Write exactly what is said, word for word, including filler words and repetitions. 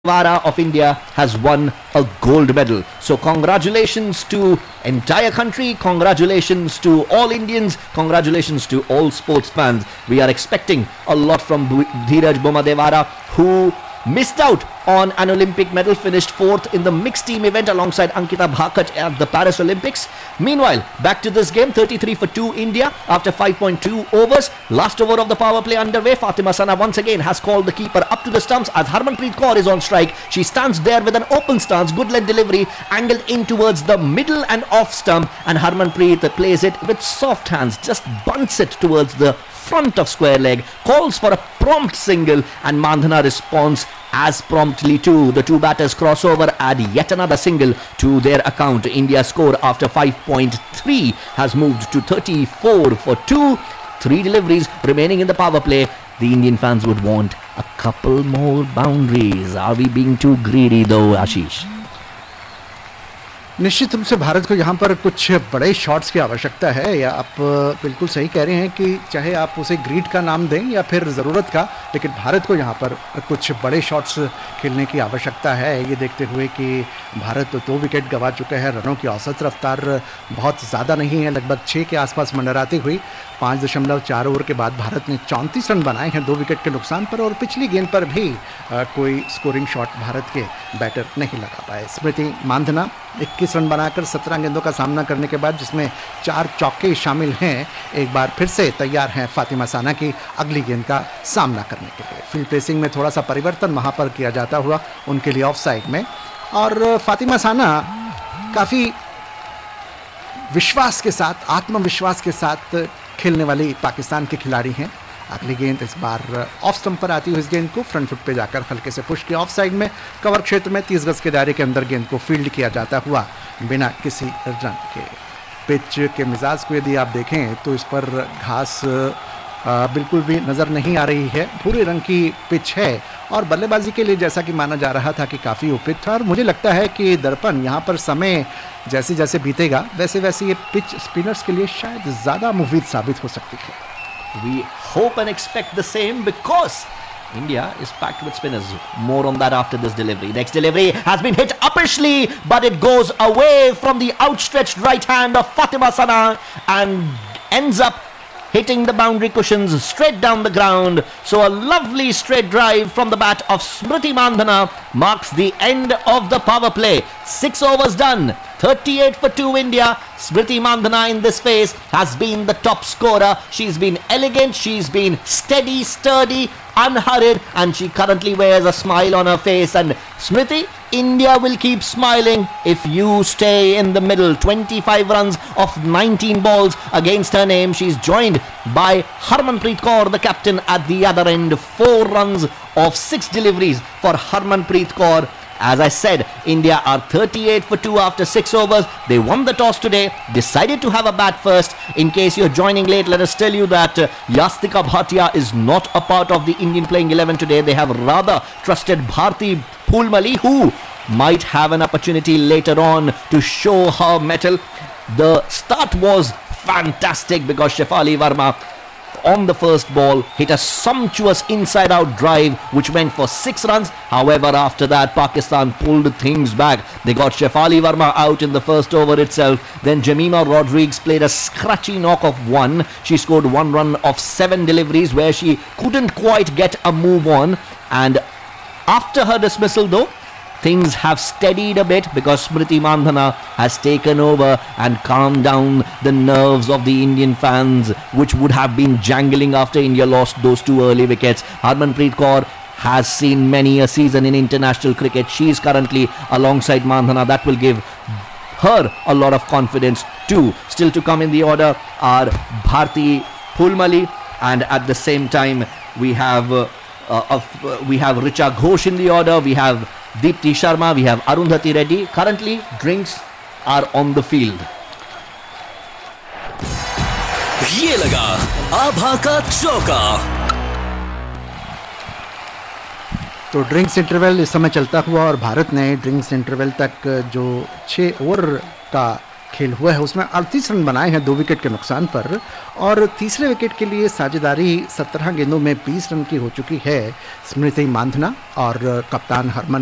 Vara of India has won a gold medal. So congratulations to entire country, congratulations to all Indians, congratulations to all sports fans. We are expecting a lot from Dheeraj Bommadewara, who missed out on an Olympic medal, finished fourth in the mixed team event alongside Ankita Bhakat at the Paris Olympics. Meanwhile, back to this game, thirty-three for two India after five point two overs. Last over of the power play underway. Fatima Sana once again has called the keeper up to the stumps as Harmanpreet Kaur is on strike. She stands there with an open stance, good length delivery, angled in towards the middle and off stump, and Harmanpreet plays it with soft hands, just bunts it towards the front of square leg, calls for a prompt single, and Mandhana responds as promptly too. The two batters cross over, add yet another single to their account. India's score after five point three has moved to thirty-four for two. Three deliveries remaining in the power play. The Indian fans would want a couple more boundaries. Are we being too greedy though, Ashish? निश्चित रूप से भारत को यहाँ पर कुछ बड़े shots की आवश्यकता है, या आप बिल्कुल सही कह रहे हैं कि चाहे आप उसे ग्रीड का नाम दें या फिर ज़रूरत का, लेकिन भारत को यहाँ पर कुछ बड़े शॉट्स खेलने की आवश्यकता है। ये देखते हुए कि भारत दो विकेट गंवा चुका है, रनों की औसत रफ्तार बहुत ज़्यादा नहीं है, लगभग छः के आसपास मंडराती हुई। पाँच दशमलव चार ओवर के बाद भारत ने चौंतीस रन बनाए हैं दो विकेट के नुकसान पर, और पिछली गेंद पर भी आ, कोई स्कोरिंग शॉट भारत के बैटर नहीं लगा पाए। स्मृति मांधना इक्कीस रन बनाकर सत्रह गेंदों का सामना करने के बाद, जिसमें चार चौके शामिल हैं, एक बार फिर से तैयार हैं फातिमा साना की अगली गेंद का सामना करने के लिए। फील्ड पेसिंग में थोड़ा सा परिवर्तन वहाँ पर किया जाता हुआ उनके लिए ऑफ साइड में, और फातिमा साना काफ़ी विश्वास के साथ, आत्मविश्वास के साथ खेलने वाली पाकिस्तान के खिलाड़ी हैं। अगली गेंद इस बार ऑफ स्टंप पर आती हुई इस गेंद को फ्रंट फुट पे जाकर हल्के से पुश किया ऑफ साइड में, कवर क्षेत्र में तीस गज के दायरे के अंदर गेंद को फील्ड किया जाता हुआ बिना किसी रन के। पिच के मिजाज को यदि आप देखें तो इस पर घास आ, बिल्कुल भी नज़र नहीं आ रही है, भूरे रंग की पिच है, और बल्लेबाजी के लिए जैसा कि माना जा रहा था कि काफ़ी उपयुक्त था। और मुझे लगता है कि दर्पण यहाँ पर समय जैसे जैसे बीतेगा वैसे वैसे ये पिच स्पिनर्स के लिए शायद ज़्यादा मुफीद साबित हो सकती है। We hope and expect the same, because India is packed with spinners. More on that after this delivery. Next delivery has been hit uppishly, but it goes away from the outstretched right hand of Fatima Sana and ends up hitting the boundary cushions straight down the ground. So a lovely straight drive from the bat of Smriti Mandhana marks the end of the power play. Six overs done. thirty-eight for two India. Smriti Mandhana in this phase has been the top scorer. She's been elegant, she's been steady, sturdy, unhurried, and she currently wears a smile on her face. And Smriti, India will keep smiling if you stay in the middle. twenty-five runs of nineteen balls against her name. She's joined by Harmanpreet Kaur, the captain, at the other end. Four runs of six deliveries for Harmanpreet Kaur. As I said, India are thirty-eight for two after six overs. They won the toss today, decided to have a bat first. In case you're joining late, let us tell you that uh, Yastika Bhatia is not a part of the Indian playing eleven today. They have rather trusted Bharti Phulmali, who might have an opportunity later on to show her mettle. The start was fantastic because Shefali Verma on the first ball hit a sumptuous inside out drive which went for six runs. However, after that Pakistan pulled things back. They got Shefali Verma out in the first over itself. Then Jemima Rodriguez played a scratchy knock of one. She scored one run of seven deliveries where she couldn't quite get a move on, and after her dismissal though, things have steadied a bit because Smriti Mandhana has taken over and calmed down the nerves of the Indian fans, which would have been jangling after India lost those two early wickets. Harmanpreet Kaur has seen many a season in international cricket. She is currently alongside Mandhana. That will give her a lot of confidence too. Still to come in the order are Bharti Phulmali, and at the same time we have uh, uh, uh, we have Richa Ghosh in the order. We have Deepti Sharma, we have Arundhati Reddy. Currently, drinks are on the field. ये लगा आभा का चौका। तो drinks interval इस समय चलता हुआ, और भारत ने ड्रिंक्स इंटरवल तक जो छः ओवर का खेल हुआ है उसमें अड़तीस रन बनाए हैं दो विकेट के नुकसान पर, और तीसरे विकेट के लिए साझेदारी सत्रह गेंदों में बीस रन की हो चुकी है स्मृति मांधना और कप्तान हरमन